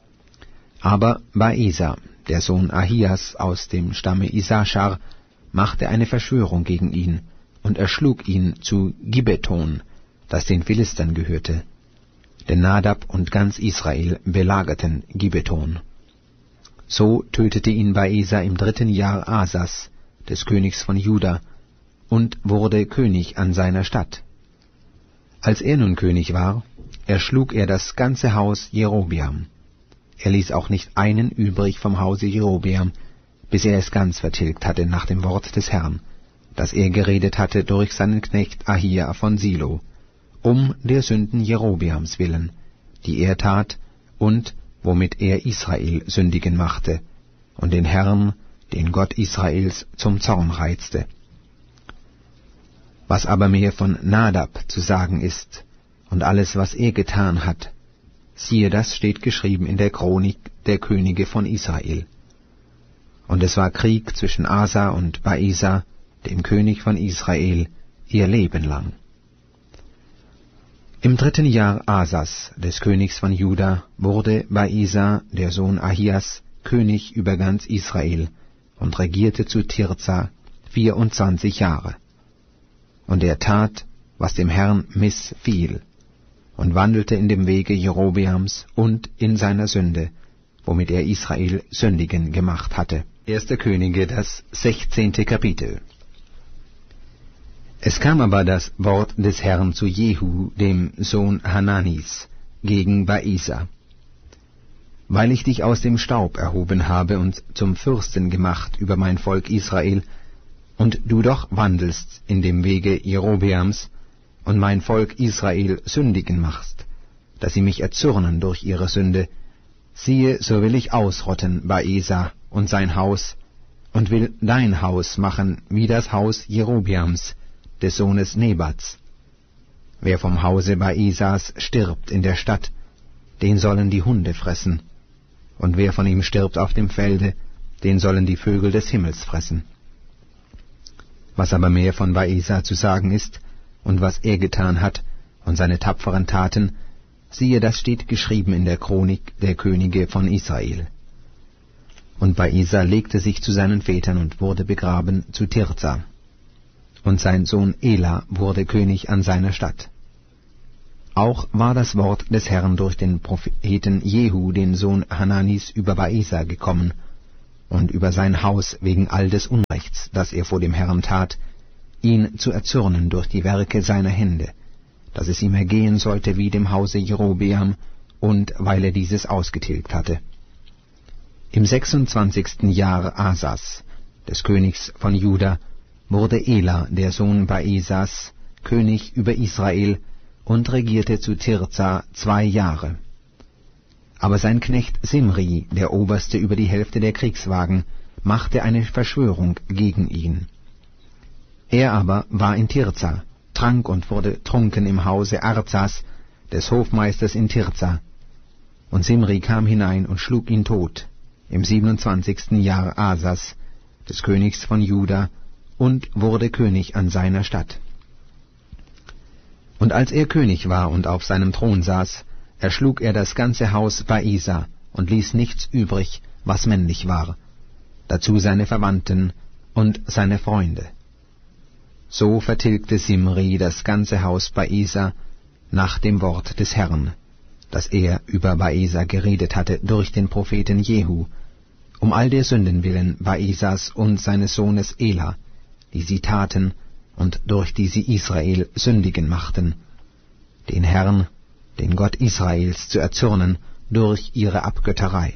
Aber Baesa, der Sohn Ahias aus dem Stamme Isaschar, machte eine Verschwörung gegen ihn und erschlug ihn zu Gibeton, das den Philistern gehörte. Denn Nadab und ganz Israel belagerten Gibeton. So tötete ihn Baesa im dritten Jahr Asas, des Königs von Juda, und wurde König an seiner Stadt. Als er nun König war, erschlug er das ganze Haus Jerobeam. Er ließ auch nicht einen übrig vom Hause Jerobeam, bis er es ganz vertilgt hatte nach dem Wort des Herrn, das er geredet hatte durch seinen Knecht Ahia von Silo, um der Sünden Jerobeams willen, die er tat und womit er Israel sündigen machte und den Herrn, den Gott Israels, zum Zorn reizte. Was aber mehr von Nadab zu sagen ist und alles, was er getan hat, siehe, das steht geschrieben in der Chronik der Könige von Israel. Und es war Krieg zwischen Asa und Baesa, dem König von Israel, ihr Leben lang. Im dritten Jahr Asas, des Königs von Juda, wurde Baesa, der Sohn Ahias, König über ganz Israel und regierte zu Tirza vierundzwanzig Jahre. Und er tat, was dem Herrn missfiel, und wandelte in dem Wege Jerobeams und in seiner Sünde, womit er Israel sündigen gemacht hatte. Erster Könige, das sechzehnte Kapitel. Es kam aber das Wort des Herrn zu Jehu, dem Sohn Hananis, gegen Baesa. Weil ich dich aus dem Staub erhoben habe und zum Fürsten gemacht über mein Volk Israel, und du doch wandelst in dem Wege Jerobeams und mein Volk Israel sündigen machst, dass sie mich erzürnen durch ihre Sünde, siehe, so will ich ausrotten Baesa und sein Haus, und will dein Haus machen wie das Haus Jerobeams, des Sohnes Nebats. Wer vom Hause Baesas stirbt in der Stadt, den sollen die Hunde fressen, und wer von ihm stirbt auf dem Felde, den sollen die Vögel des Himmels fressen. Was aber mehr von Baesa zu sagen ist, und was er getan hat, und seine tapferen Taten, siehe, das steht geschrieben in der Chronik der Könige von Israel. Und Baesa legte sich zu seinen Vätern und wurde begraben zu Tirza. und sein Sohn Ela wurde König an seiner Statt. Auch war das Wort des Herrn durch den Propheten Jehu, den Sohn Hananis, über Baesa gekommen und über sein Haus wegen all des Unrechts, das er vor dem Herrn tat, ihn zu erzürnen durch die Werke seiner Hände, dass es ihm ergehen sollte wie dem Hause Jerobeam, und weil er dieses ausgetilgt hatte. Im sechsundzwanzigsten Jahr Asas, des Königs von Juda, wurde Ela, der Sohn Baesas, König über Israel und regierte zu Tirza zwei Jahre. Aber sein Knecht Simri, der Oberste über die Hälfte der Kriegswagen, machte eine Verschwörung gegen ihn. Er aber war in Tirza, trank und wurde trunken im Hause Arzas, des Hofmeisters in Tirza. Und Simri kam hinein und schlug ihn tot, im siebenundzwanzigsten Jahr Asas, des Königs von Juda, und wurde König an seiner Statt. Und als er König war und auf seinem Thron saß, erschlug er das ganze Haus Baesa und ließ nichts übrig, was männlich war, dazu seine Verwandten und seine Freunde. So vertilgte Simri das ganze Haus Baesa nach dem Wort des Herrn, das er über Baesa geredet hatte durch den Propheten Jehu, um all der Sünden willen Baesas und seines Sohnes Ela, die sie taten und durch die sie Israel sündigen machten, den Herrn, den Gott Israels, zu erzürnen durch ihre Abgötterei.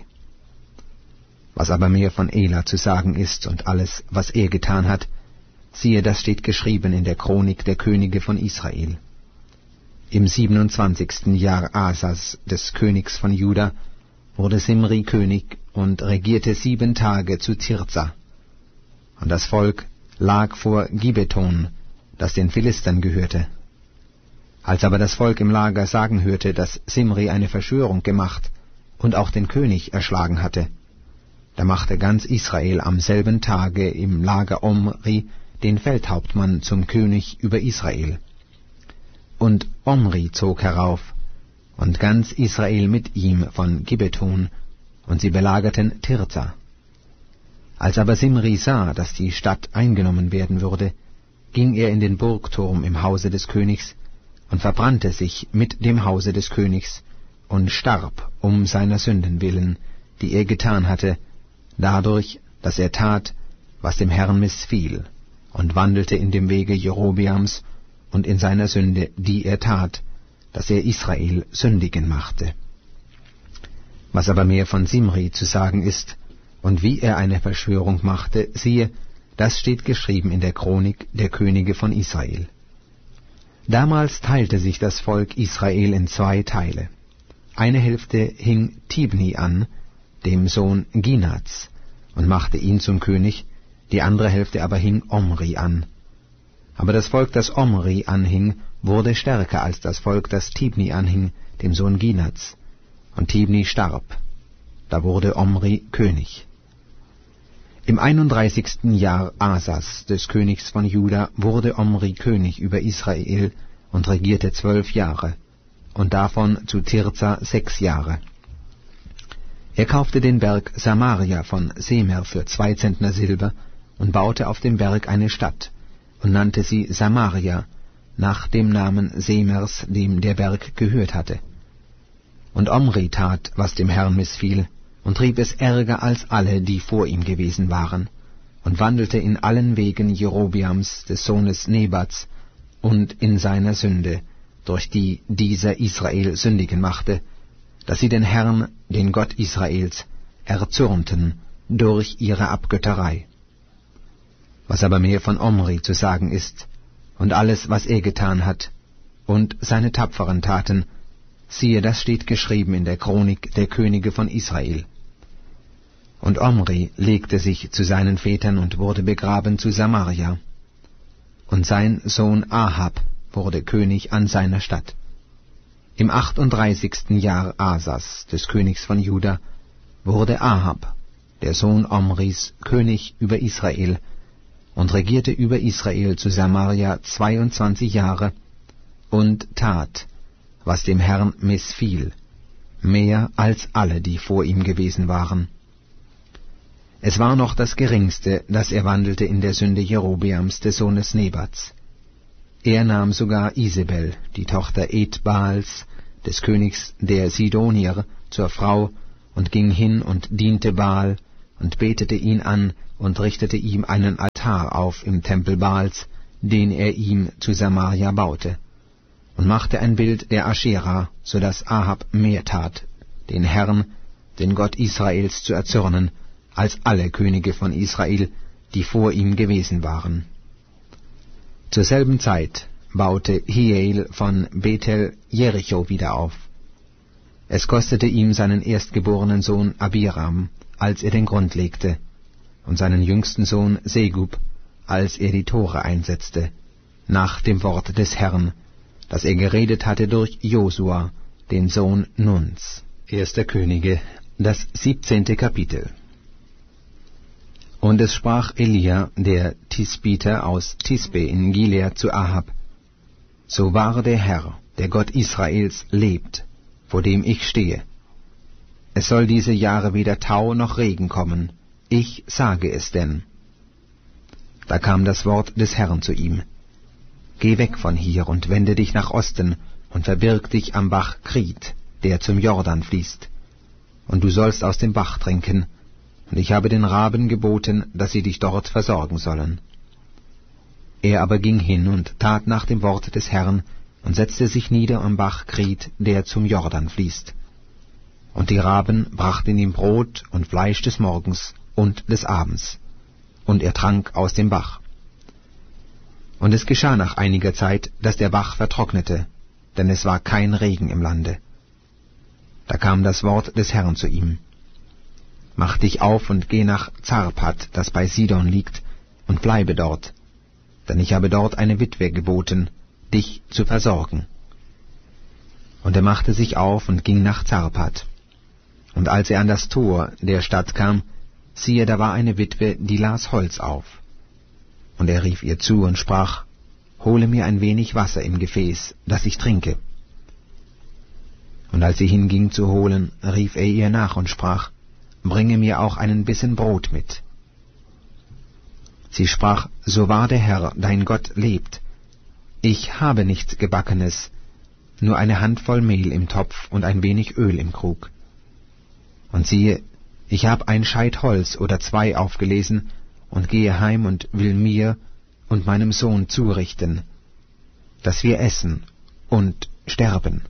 Was aber mehr von Ela zu sagen ist und alles, was er getan hat, siehe, das steht geschrieben in der Chronik der Könige von Israel. Im siebenundzwanzigsten Jahr Asas, des Königs von Juda, wurde Simri König und regierte sieben Tage zu Tirza. Und das Volk lag vor Gibeton, das den Philistern gehörte. Als aber das Volk im Lager sagen hörte, dass Simri eine Verschwörung gemacht und auch den König erschlagen hatte, da machte ganz Israel am selben Tage im Lager Omri den Feldhauptmann zum König über Israel. Und Omri zog herauf, und ganz Israel mit ihm von Gibeton, und sie belagerten Tirza. Als aber Simri sah, dass die Stadt eingenommen werden würde, ging er in den Burgturm im Hause des Königs und verbrannte sich mit dem Hause des Königs und starb um seiner Sünden willen, die er getan hatte, dadurch, dass er tat, was dem Herrn missfiel, und wandelte in dem Wege Jerobeams und in seiner Sünde, die er tat, dass er Israel sündigen machte. Was aber mehr von Simri zu sagen ist, und wie er eine Verschwörung machte, siehe, das steht geschrieben in der Chronik der Könige von Israel. Damals teilte sich das Volk Israel in zwei Teile. Eine Hälfte hing Tibni an, dem Sohn Ginats, und machte ihn zum König, die andere Hälfte aber hing Omri an. Aber das Volk, das Omri anhing, wurde stärker als das Volk, das Tibni anhing, dem Sohn Ginats. Und Tibni starb. Da wurde Omri König. Im einunddreißigsten Jahr Asas, des Königs von Juda, wurde Omri König über Israel und regierte zwölf Jahre, und davon zu Tirza sechs Jahre. Er kaufte den Berg Samaria von Semer für zwei Zentner Silber und baute auf dem Berg eine Stadt und nannte sie Samaria, nach dem Namen Semers, dem der Berg gehört hatte. Und Omri tat, was dem Herrn missfiel, und trieb es ärger als alle, die vor ihm gewesen waren, und wandelte in allen Wegen Jerobeams, des Sohnes Nebats, und in seiner Sünde, durch die dieser Israel sündigen machte, dass sie den Herrn, den Gott Israels, erzürnten durch ihre Abgötterei. Was aber mehr von Omri zu sagen ist, und alles, was er getan hat, und seine tapferen Taten, siehe, das steht geschrieben in der Chronik der Könige von Israel. Und Omri legte sich zu seinen Vätern und wurde begraben zu Samaria. Und sein Sohn Ahab wurde König an seiner Statt. Im achtunddreißigsten Jahr Asas, des Königs von Juda, wurde Ahab, der Sohn Omris, König über Israel, und regierte über Israel zu Samaria zweiundzwanzig Jahre, und tat, was dem Herrn missfiel, mehr als alle, die vor ihm gewesen waren. Es war noch das Geringste, dass er wandelte in der Sünde Jerobeams des Sohnes Nebats. Er nahm sogar Isabel, die Tochter Ethbaals, des Königs der Sidonier, zur Frau, und ging hin und diente Baal, und betete ihn an, und richtete ihm einen Altar auf im Tempel Baals, den er ihm zu Samaria baute, und machte ein Bild der Aschera, so dass Ahab mehr tat, den Herrn, den Gott Israels, zu erzürnen, als alle Könige von Israel, die vor ihm gewesen waren. Zur selben Zeit baute Hiel von Bethel Jericho wieder auf. Es kostete ihm seinen erstgeborenen Sohn Abiram, als er den Grund legte, und seinen jüngsten Sohn Segub, als er die Tore einsetzte, nach dem Wort des Herrn, das er geredet hatte durch Josua, den Sohn Nuns. Erster Könige, das siebzehnte Kapitel. Und es sprach Elia, der Tisbiter aus Tisbe in Gilead, zu Ahab: So wahr der Herr, der Gott Israels, lebt, vor dem ich stehe. Es soll diese Jahre weder Tau noch Regen kommen, ich sage es denn. Da kam das Wort des Herrn zu ihm: Geh weg von hier und wende dich nach Osten und verbirg dich am Bach Krit, der zum Jordan fließt. Und du sollst aus dem Bach trinken, und ich habe den Raben geboten, dass sie dich dort versorgen sollen. Er aber ging hin und tat nach dem Wort des Herrn und setzte sich nieder am Bach Krit, der zum Jordan fließt. Und die Raben brachten ihm Brot und Fleisch des Morgens und des Abends, und er trank aus dem Bach. Und es geschah nach einiger Zeit, dass der Bach vertrocknete, denn es war kein Regen im Lande. Da kam das Wort des Herrn zu ihm: Mach dich auf und geh nach Zarpat, das bei Sidon liegt, und bleibe dort, denn ich habe dort eine Witwe geboten, dich zu versorgen. Und er machte sich auf und ging nach Zarpat. Und als er an das Tor der Stadt kam, siehe, da war eine Witwe, die las Holz auf. Und er rief ihr zu und sprach: Hole mir ein wenig Wasser im Gefäß, dass ich trinke. Und als sie hinging zu holen, rief er ihr nach und sprach: Bringe mir auch einen Bissen Brot mit. Sie sprach: So wahr der Herr, dein Gott, lebt, ich habe nichts Gebackenes, nur eine Handvoll Mehl im Topf und ein wenig Öl im Krug. Und siehe, ich habe ein Scheit Holz oder zwei aufgelesen und gehe heim und will mir und meinem Sohn zurichten, dass wir essen und sterben.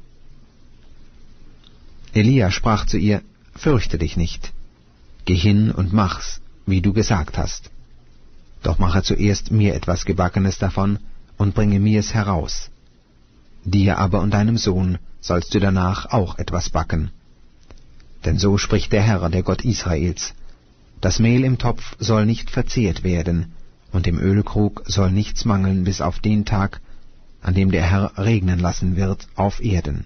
Elia sprach zu ihr: Fürchte dich nicht, geh hin und mach's, wie du gesagt hast. Doch mache zuerst mir etwas Gebackenes davon und bringe mir's heraus. Dir aber und deinem Sohn sollst du danach auch etwas backen. Denn so spricht der Herr, der Gott Israels: Das Mehl im Topf soll nicht verzehrt werden, und im Ölkrug soll nichts mangeln bis auf den Tag, an dem der Herr regnen lassen wird auf Erden.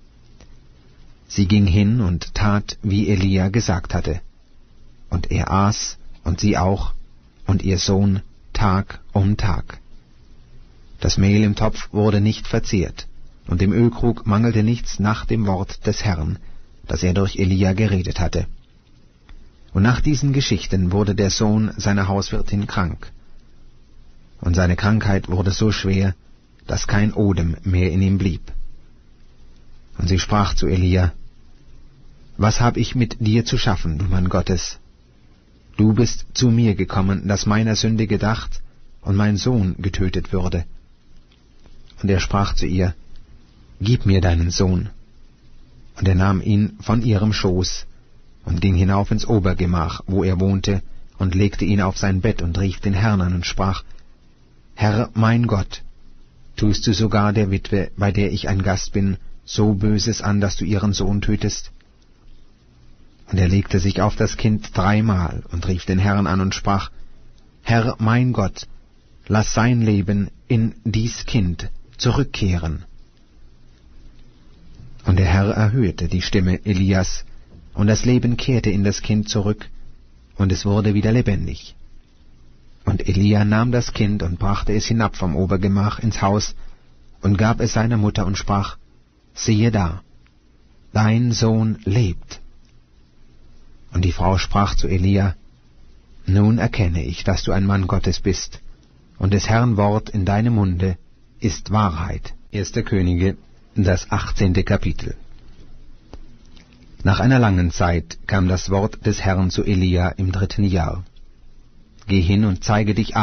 Sie ging hin und tat, wie Elia gesagt hatte. Und er aß, und sie auch, und ihr Sohn, Tag um Tag. Das Mehl im Topf wurde nicht verzehrt, und im Ölkrug mangelte nichts nach dem Wort des Herrn, das er durch Elia geredet hatte. Und nach diesen Geschichten wurde der Sohn seiner Hauswirtin krank. Und seine Krankheit wurde so schwer, dass kein Odem mehr in ihm blieb. Und sie sprach zu Elia: Was hab ich mit dir zu schaffen, du Mann Gottes? Du bist zu mir gekommen, dass meiner Sünde gedacht und mein Sohn getötet würde. Und er sprach zu ihr: Gib mir deinen Sohn. Und er nahm ihn von ihrem Schoß und ging hinauf ins Obergemach, wo er wohnte, und legte ihn auf sein Bett und rief den Herrn an und sprach: Herr, mein Gott, tust du sogar der Witwe, bei der ich ein Gast bin, so Böses an, dass du ihren Sohn tötest? Und er legte sich auf das Kind dreimal und rief den Herrn an und sprach: Herr, mein Gott, lass sein Leben in dies Kind zurückkehren. Und der Herr erhöhte die Stimme Elias, und das Leben kehrte in das Kind zurück, und es wurde wieder lebendig. Und Elia nahm das Kind und brachte es hinab vom Obergemach ins Haus und gab es seiner Mutter und sprach: Siehe da, dein Sohn lebt. Und die Frau sprach zu Elia: Nun erkenne ich, dass du ein Mann Gottes bist, und des Herrn Wort in deinem Munde ist Wahrheit. Erster Könige, das achtzehnte Kapitel. Nach einer langen Zeit kam das Wort des Herrn zu Elia im dritten Jahr. Geh hin und zeige dich